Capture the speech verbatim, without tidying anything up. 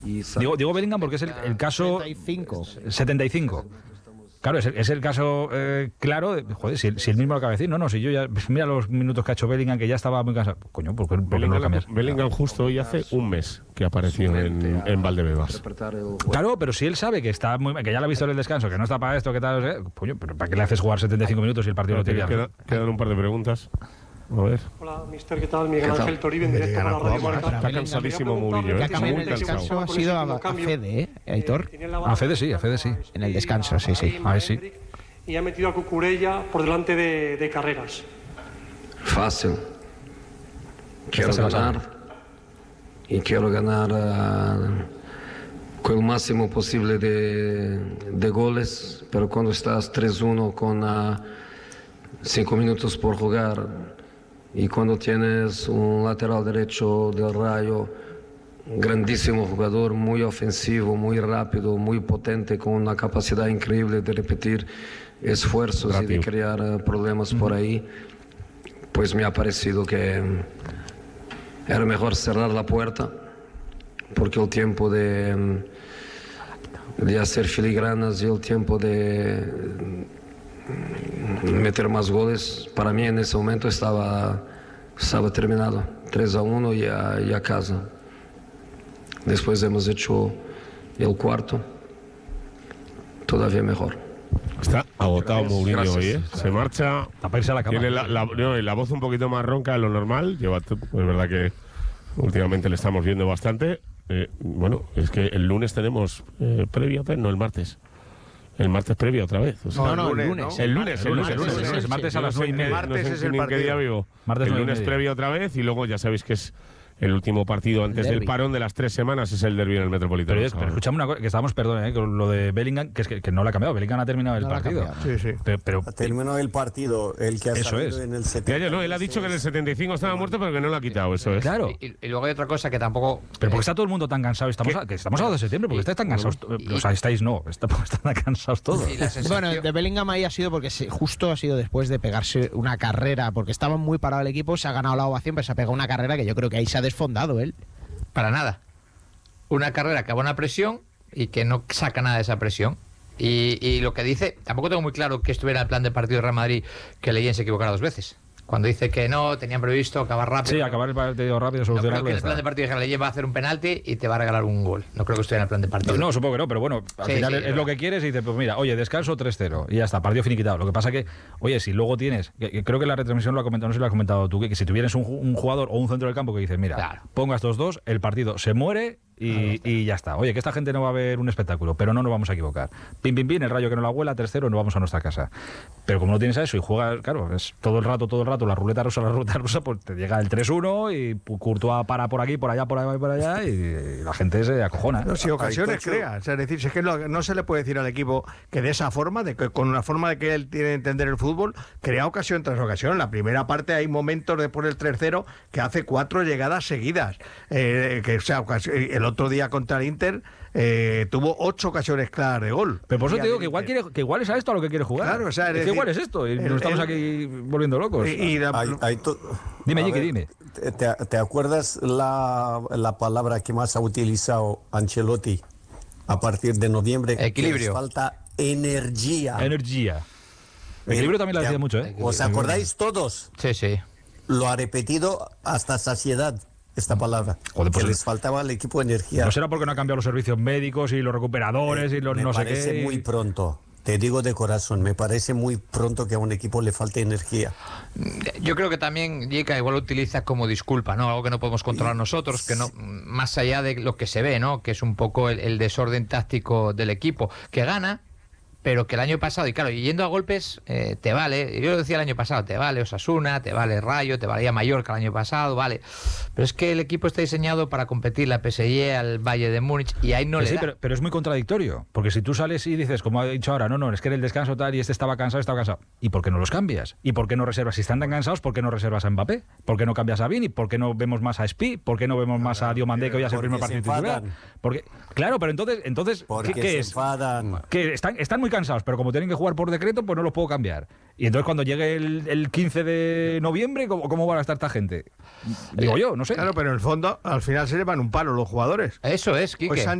Digo, digo Bellingham porque es el, el caso... setenta y cinco. setenta y cinco. Claro, es el, es el caso eh, claro. De, joder, si, si él mismo lo acaba de decir, no, no, si yo ya. Mira los minutos que ha hecho Bellingham, que ya estaba muy cansado. Coño, ¿por qué, por qué no lo cambias? Bellingham justo hoy hace un mes que apareció en, en Valdebebas. Claro, pero si él sabe que está muy, que ya lo ha visto en el descanso, que no está para esto, que tal, eh, coño, pero ¿para qué le haces jugar setenta y cinco minutos si el partido lo tiene? Queda, quedan un par de preguntas. A ver. Hola, mister, ¿qué tal? Miguel Ángel Toribio, en directo para Radio Marca. Está cansadísimo Mourinho, ¿eh? En el descanso ha sido a, a Fede, ¿eh, Aitor? A Fede sí, a Fede sí. En el descanso, sí, sí. A ver, sí. Y ha metido a Cucurella por delante de, de Carreras. Fácil. Quiero ganar. Y quiero ganar uh, con el máximo posible de, de goles. Pero cuando estás tres uno con uh, cinco minutos por jugar y cuando tienes un lateral derecho del Rayo, grandísimo jugador, muy ofensivo, muy rápido, muy potente, con una capacidad increíble de repetir esfuerzos Rápido. y de crear uh, problemas uh-huh. por ahí, pues me ha parecido que era mejor cerrar la puerta, porque el tiempo de, de hacer filigranas y el tiempo de meter más goles, para mí en ese momento estaba, estaba terminado, tres a uno y a, y a casa. Después hemos hecho el cuarto, todavía mejor. Está agotado Mourinho hoy, ¿eh? Se marcha. Taparse a la cama. Tiene la, la, no, la voz un poquito más ronca de lo normal. Lleva, es verdad que últimamente le estamos viendo bastante. Eh, bueno, es que el lunes tenemos eh, previa, no el martes. El martes previa otra vez. O sea, no, no, el lunes. El lunes, el lunes. El lunes, el lunes, el martes a las nueve y media. El martes no sé es el en qué día vivo. Martes el lunes previa otra vez y luego ya sabéis que es el último partido antes del parón de las tres semanas, es el derbi en el Metropolitano. Pero, es, pero escuchame una cosa, que estábamos, perdón, eh, con lo de Bellingham, que es que, que no lo ha cambiado. Bellingham ha terminado el no partido. Cambiado, ¿no? Sí, sí. Pero, pero, terminó el partido, el que ha eso salido es. en el setenta. Ya, ya, no, él ha dicho que en el setenta y cinco estaba muerto, pero que no lo ha quitado, eso es. Claro. Y, y luego hay otra cosa que tampoco... Pero porque está todo el mundo tan cansado. Estamos a, que estamos a dos de septiembre, porque estáis tan cansados. y, o sea, estáis no, estamos tan cansados todos. Bueno, de Bellingham ahí ha sido porque se, justo ha sido después de pegarse una carrera, porque estaba muy parado el equipo, se ha ganado la ovación, pero se ha pegado una carrera que yo creo que ahí se ha desfondado él. Para nada. Una carrera que abona presión y que no saca nada de esa presión. Y, y lo que dice, tampoco tengo muy claro que estuviera en el plan de partido de Real Madrid, que Leyen se equivocara dos veces. Cuando dice que no, tenían previsto acabar rápido. Sí, acabar el partido rápido, solucionarlo. No creo que en el plan de partido de Leyen va a hacer un penalti y te va a regalar un gol. No creo que estuviera en el plan de partido. No, no supongo que no, pero bueno, al sí, final sí, es, es es lo que quieres y dices, pues mira, oye, descanso tres cero y ya está, partido finiquitado. Lo que pasa que, oye, si luego tienes, que, que creo que la retransmisión lo ha comentado, no sé si lo has comentado tú, que, que si tuvieras un, un jugador o un centro del campo que dices, mira, claro, ponga estos dos, el partido se muere y, claro, y ya está. Oye, que esta gente no va a ver un espectáculo, pero no nos vamos a equivocar. Pim, pim, pim, el Rayo que no la abuela, tres cero, nos vamos a nuestra casa. Pero como no tienes a eso y juegas, claro, es todo el rato, todo el rato, la ruleta rusa, la ruleta rusa, pues te llega el tres uno y Courtois para por aquí, por allá, por allá, por allá y la gente se acojona. No, si ocasiones crea, o sea, es decir, si es que no, no se le puede decir al equipo que de esa forma, de que con una forma de que él tiene que entender el fútbol, crea ocasión tras ocasión. En la primera parte hay momentos después del tres cero que hace cuatro llegadas seguidas. Eh, que, o sea, el otro día contra el Inter eh, tuvo ocho ocasiones claras de gol. Pero por eso te digo que igual, quiere, que igual es a esto a lo que quiere jugar. Claro, o sea, es, es decir, que igual es esto y el, nos estamos el, aquí volviendo locos. Y, y la, hay, hay to, dime, Jiki, dime. Te, ¿Te acuerdas la, la palabra que más ha utilizado Ancelotti a partir de noviembre? Equilibrio. Que falta energía. Energía. Equilibrio también lo decía mucho, ¿eh? ¿Os acordáis todos? Sí, sí. Lo ha repetido hasta saciedad esta palabra. Joder, pues que les faltaba al equipo energía. No será porque no ha cambiado los servicios médicos y los recuperadores eh, y los no sé qué. Me parece muy pronto. Te digo de corazón, me parece muy pronto que a un equipo le falte energía. Yo creo que también Yeka igual lo utiliza como disculpa, ¿no? Algo que no podemos controlar nosotros, que no, más allá de lo que se ve, ¿no? Que es un poco el, el desorden táctico del equipo, que gana, pero que el año pasado, y claro, y yendo a golpes, eh, te vale, yo lo decía el año pasado, te vale Osasuna, te vale Rayo, te valía Mallorca el año pasado, vale, pero es que el equipo está diseñado para competir la P S G, al Bayern de Múnich, y ahí no que le sí, da. Pero, pero es muy contradictorio, porque si tú sales y dices, como ha dicho ahora, no, no, es que en el descanso tal y este estaba cansado, estaba cansado, ¿y por qué no los cambias? ¿Y por qué no reservas? Si están tan cansados, ¿por qué no reservas a Mbappé? ¿Por qué no cambias a Vini? ¿Por qué no vemos más a Spi? ¿Por qué no vemos más a Diomandé, que hoy es el primer partido titular? Porque, claro, pero entonces, entonces porque ¿qué, qué se es? enfadan. Que están, están muy cansados, pero como tienen que jugar por decreto, pues no los puedo cambiar. Y entonces cuando llegue el, el quince de noviembre, ¿cómo, ¿cómo van a estar esta gente? Digo yo, no sé. Claro, pero en el fondo, al final se llevan un palo los jugadores. Eso es, Quique. Pues han